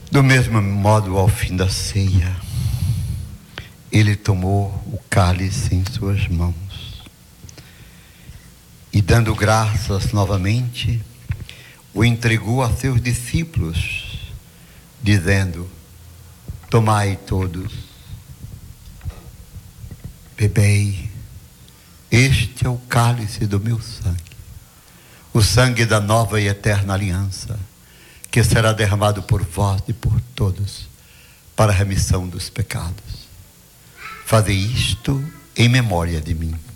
Do mesmo modo, ao fim da ceia, ele tomou o cálice em suas mãos e, dando graças novamente, o entregou a seus discípulos, dizendo: tomai todos, bebei, este é o cálice do meu sangue, o sangue da nova e eterna aliança, que será derramado por vós e por todos, para a remissão dos pecados. Fazei isto em memória de mim.